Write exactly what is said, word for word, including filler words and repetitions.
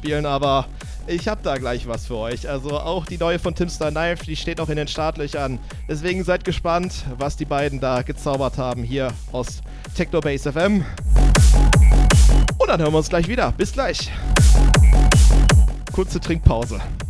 spielen, aber ich hab da gleich was für euch. Also auch die neue von Timster Knife, die steht noch in den Startlöchern. Deswegen seid gespannt, was die beiden da gezaubert haben hier aus Technobase F M. Und dann hören wir uns gleich wieder. Bis gleich. Kurze Trinkpause.